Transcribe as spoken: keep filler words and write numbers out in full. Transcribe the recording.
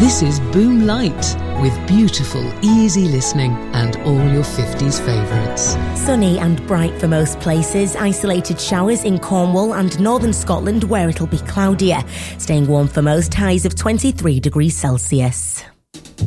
This is Boom Light, with beautiful, easy listening and all your fifties favourites. Sunny and bright for most places. Isolated showers in Cornwall and northern Scotland, where it'll be cloudier. Staying warm for most, highs of twenty-three degrees Celsius.